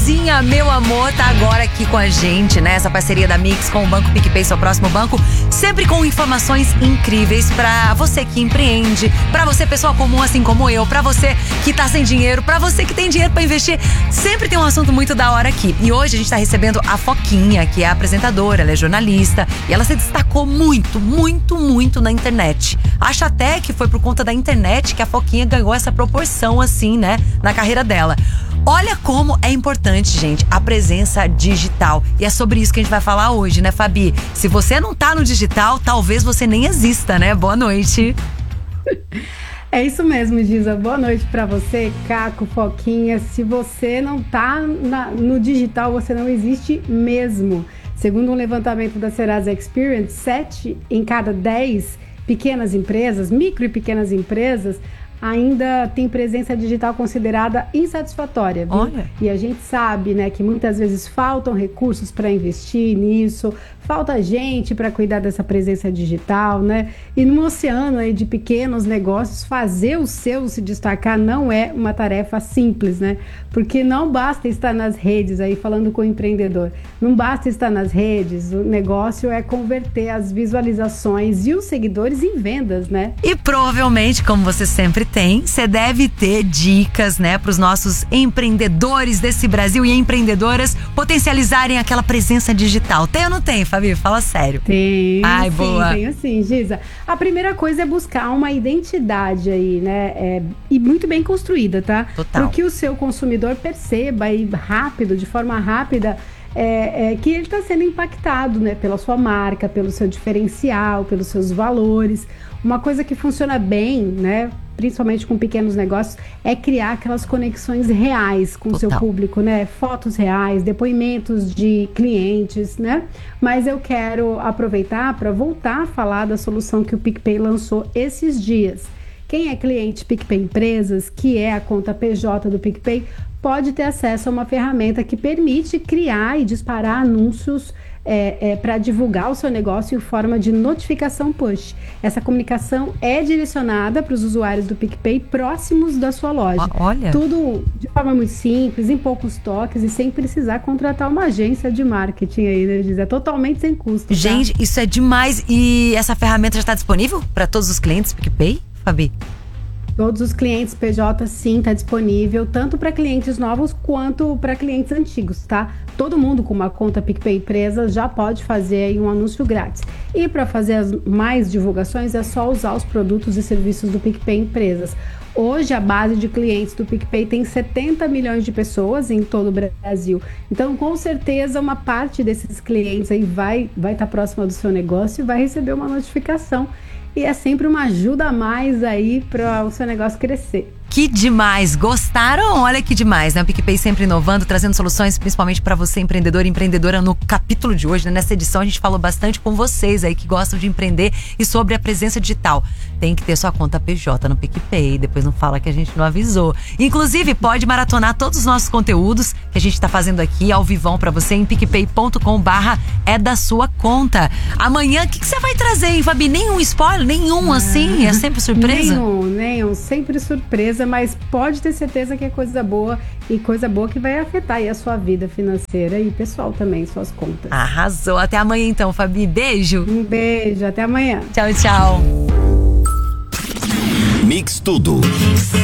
Fabizinha, meu amor, tá agora aqui com a gente, né? Essa parceria da Mix com o Banco PicPay, seu próximo banco. Sempre com informações incríveis pra você que empreende, pra você, pessoa comum assim como eu, pra você que tá sem dinheiro, pra você que tem dinheiro pra investir. Sempre tem um assunto muito da hora aqui. E hoje a gente tá recebendo a Foquinha, que é apresentadora, ela é jornalista. E ela se destacou muito na internet. Acho até que foi por conta da internet que a Foquinha ganhou essa proporção assim, né? Na carreira dela. Olha como é importante, gente, a presença digital. E é sobre isso que a gente vai falar hoje, né, Fabi? Se você não tá no digital, talvez você nem exista, né? Boa noite. É isso mesmo, Giza. Boa noite pra você, Caco, Foquinha. Se você não tá no digital, você não existe mesmo. Segundo um levantamento da Serasa Experience, 7 em cada 10 pequenas empresas, micro e pequenas empresas, ainda tem presença digital considerada insatisfatória, viu? Olha. E a gente sabe, né, que muitas vezes faltam recursos para investir nisso, falta gente para cuidar dessa presença digital, né? E no oceano aí de pequenos negócios, fazer o seu se destacar não é uma tarefa simples, né? Porque não basta estar nas redes aí falando com o empreendedor, não basta estar nas redes, o negócio é converter as visualizações e os seguidores em vendas, né? E provavelmente, como você sempre tem, você deve ter dicas, né, para os nossos empreendedores desse Brasil e empreendedoras potencializarem aquela presença digital. Tem ou não tem, Fabi? Fala sério. Tem. Ai, sim, boa. Tenho sim, Giza. A primeira coisa é buscar uma identidade aí, né? E muito bem construída, tá? Total. Para que o seu consumidor perceba aí rápido, de forma rápida, que ele está sendo impactado, né, pela sua marca, pelo seu diferencial, pelos seus valores. Uma coisa que funciona bem, né, principalmente com pequenos negócios, é criar aquelas conexões reais com o seu público, né? Fotos reais, depoimentos de clientes, né? Mas eu quero aproveitar para voltar a falar da solução que o PicPay lançou esses dias. Quem é cliente PicPay Empresas, que é a conta PJ do PicPay, pode ter acesso a uma ferramenta que permite criar e disparar anúncios para divulgar o seu negócio em forma de notificação push. Essa comunicação é direcionada para os usuários do PicPay próximos da sua loja. Olha. Tudo de forma muito simples, em poucos toques e sem precisar contratar uma agência de marketing aí, né, Giz? É totalmente sem custo. Gente, isso é demais. E essa ferramenta já está disponível para todos os clientes PicPay, Fabi? Todos os clientes PJ, sim, está disponível, tanto para clientes novos quanto para clientes antigos, tá? Todo mundo com uma conta PicPay Empresa já pode fazer aí um anúncio grátis. E para fazer as mais divulgações é só usar os produtos e serviços do PicPay Empresas. Hoje a base de clientes do PicPay tem 70 milhões de pessoas em todo o Brasil. Então, com certeza, uma parte desses clientes aí vai estar próxima do seu negócio e vai receber uma notificação. E é sempre uma ajuda a mais aí para o seu negócio crescer. Que demais! Gostaram? Olha que demais, né? O PicPay sempre inovando, trazendo soluções principalmente para você, empreendedor e empreendedora. No capítulo de hoje, né? Nessa edição, a gente falou bastante com vocês aí que gostam de empreender e sobre a presença digital. Tem que ter sua conta PJ no PicPay, depois não fala que a gente não avisou. Inclusive, pode maratonar todos os nossos conteúdos que a gente tá fazendo aqui ao vivão para você em picpay.com/é da sua conta. Amanhã, o que você vai trazer, hein, Fabi? Nenhum spoiler? Nenhum assim? É sempre surpresa? Nenhum. Sempre surpresa, mas pode ter certeza que é coisa boa e coisa boa que vai afetar aí a sua vida financeira e pessoal também, suas contas. Arrasou. Até amanhã então, Fabi. Beijo. Um beijo. Até amanhã. Tchau, tchau. Mix Tudo.